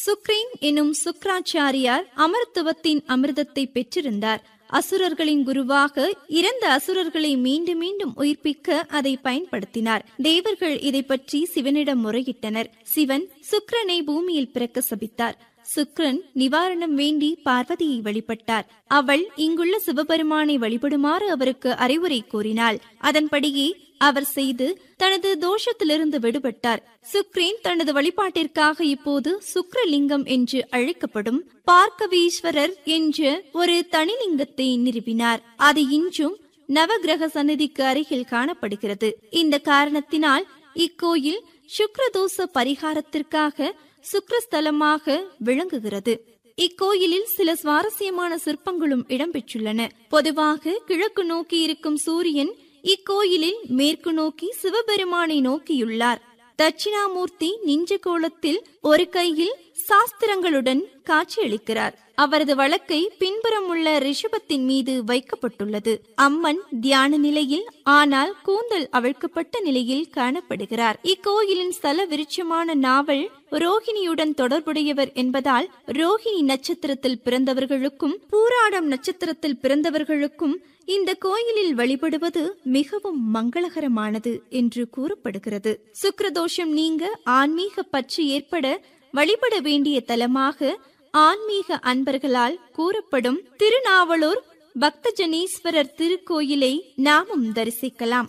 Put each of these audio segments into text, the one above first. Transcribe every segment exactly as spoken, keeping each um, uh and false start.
சுக்ரீன் எனும் சுக்ராச்சாரியார் அமரத்துவத்தின் அமிர்தத்தை பெற்றிருந்தார். அசுரர்களின் குருவாக இறந்த அசுரர்களை மீண்டும் மீண்டும் உயிர்ப்பிக்க அதை பயன்படுத்தினார். தேவர்கள் இதை பற்றி சிவனிடம் முறையிட்டனர். சிவன் சுக்கிரனை பூமியில் பிறக்க சபித்தார். சுக்கிரன் நிவாரணம் வேண்டி பார்வதியை வழிபட்டார். அவள் இங்குள்ள சிவபெருமானை வழிபடுமாறு அவருக்கு அறிவுரை கூறினாள். அதன்படியே அவர் செய்து தனது தோஷத்திலிருந்து விடுபட்டார். சுக்ரீன் தனது வழிபாட்டிற்காக இப்போது சுக்ரலிங்கம் என்று அழைக்கப்படும் பார்க்கவீஸ்வரர் என்ற ஒரு தனிலிங்கத்தை நிறுவினார். அது இன்றும் நவகிரக சந்நிதிக்கு அருகில் காணப்படுகிறது. இந்த காரணத்தினால் இக்கோயில் சுக்ரதோஷ பரிகாரத்திற்காக சுக்ரஸ்தலமாக விளங்குகிறது. இக்கோயிலில் சில சுவாரஸ்யமான சிற்பங்களும் இடம்பெற்றுள்ளன. பொதுவாக கிழக்கு நோக்கி இருக்கும் சூரியன் இக்கோயிலில் மேற்கு நோக்கி சிவபெருமானை நோக்கியுள்ளார். தட்சிணாமூர்த்தி நின்ற கோலத்தில் ஒரு கையில் சாஸ்திரங்களுடன் காட்சியளிக்கிறார். அவரது வலக்கை பின்புறம் உள்ள ரிஷபத்தின் மீது வைக்கப்பட்டுள்ளது. அம்மன் தியான நிலையில், ஆனால் கூந்தல் அவிழ்க்கப்பட்ட நிலையில் காணப்படுகிறார். இக்கோயிலின் ஸ்தல விருட்சமான நாவல் ரோஹிணியுடன் தொடர்புடையவர் என்பதால் ரோஹிணி நட்சத்திரத்தில் பிறந்தவர்களுக்கும் பூராடம் நட்சத்திரத்தில் பிறந்தவர்களுக்கும் இந்த கோயிலில் வழிபடுவது மிகவும் மங்களகரமானது என்று கூறப்படுகிறது. சுக்கிரதோஷம் நீங்க ஆன்மீக பற்று ஏற்பட வழிபட வேண்டிய தலமாக ஆன்மீக அன்பர்களால் கூறப்படும் திருநாவலூர் பக்தஜனீஸ்வரர் திருக்கோயிலை நாமும் தரிசிக்கலாம்.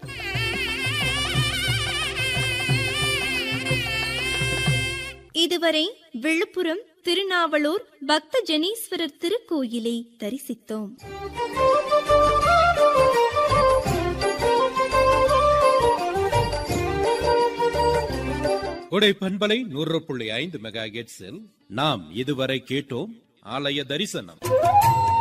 இதுவரை விழுப்புரம் திருநாவலூர் பக்தஜனீஸ்வரர் திருக்கோயிலை தரிசித்தோம். கொடை பண்பலை நூறு புள்ளி ஐந்து மெகா ஹெர்ட்ஸில் நாம் இதுவரை கேட்டோம் ஆலய தரிசனம்.